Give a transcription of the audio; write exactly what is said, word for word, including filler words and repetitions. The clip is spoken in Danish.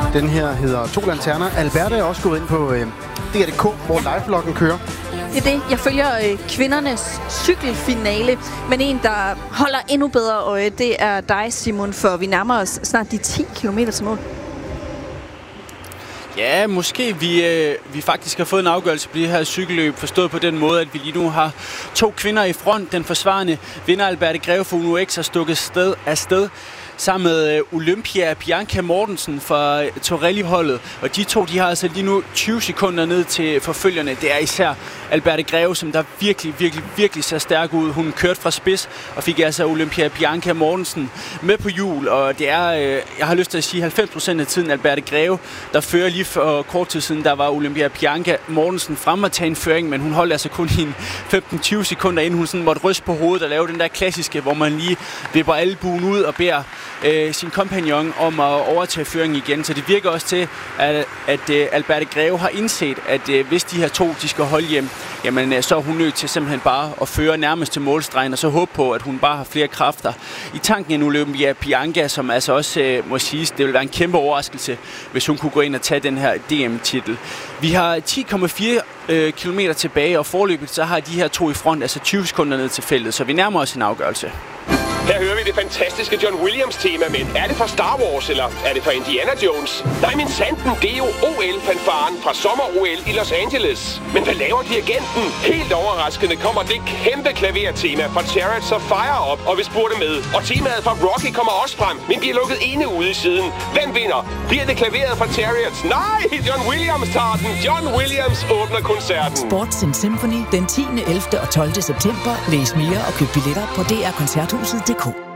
Den her hedder To Lanterner. Alberte er også gået ind på øh, D R punktum D K, hvor live-bloggen kører. Det er det. Jeg følger øh, kvindernes cykelfinale, men en, der holder endnu bedre øje, det er dig, Simon, for vi nærmer os snart de ti kilometer til mål. Ja, måske vi, øh, vi faktisk har fået en afgørelse på det her cykelløb, forstået på den måde, at vi lige nu har to kvinder i front. Den forsvarende vinder Alberte Greve for Uno X har stukket sted afsted sammen med Olympia Bianca Mortensen fra Torelli-holdet. Og de to, de har altså lige nu tyve sekunder ned til forfølgerne. Det er især Alberte Greve, som der virkelig, virkelig, virkelig ser stærk ud. Hun kørte fra spids og fik altså Olympia Bianca Mortensen med på hjul. Og det er, jeg har lyst til at sige, halvfems procent af tiden Alberte Greve, der fører lige for kort tid siden. Der var Olympia Bianca Mortensen frem at tage en føring, men hun holdt altså kun i femten til tyve sekunder, inden hun sådan måtte ryste på hovedet og lave den der klassiske, hvor man lige vipper albuen ud og beder Øh, sin kompagnon om at overtage føringen igen. Så det virker også til, at, at uh, Alberte Greve har indset, at uh, hvis de her to de skal holde hjem, jamen uh, så er hun nødt til simpelthen bare at føre nærmest til målstregen, og så håbe på, at hun bare har flere kræfter i tanken end Olympia Bianca, som altså også uh, må siges, det vil være en kæmpe overraskelse, hvis hun kunne gå ind og tage den her D M-titel. Vi har ti komma fire uh, kilometer tilbage, og forløbet så har de her to i front, altså tyve sekunder ned til feltet, så vi nærmer os en afgørelse. Her hører vi det fantastiske John Williams-tema, men er det fra Star Wars, eller er det fra Indiana Jones? Nej, men sanden, det er jo O L-fanfaren fra sommer-O L i Los Angeles. Men hvad laver dirigenten? Helt overraskende kommer det kæmpe klavertema fra Chariots of Fire op, og vi spurgte med. Og temaet fra Rocky kommer også frem, men bliver lukket inde ude i siden. Hvem vinder? Bliver det klaveret fra Chariots? Nej, John Williams tager den. John Williams åbner koncerten. Sports in Symphony den tiende, ellevte og tolvte september. Læs mere og køb billetter på d r koncerthuset punktum d k.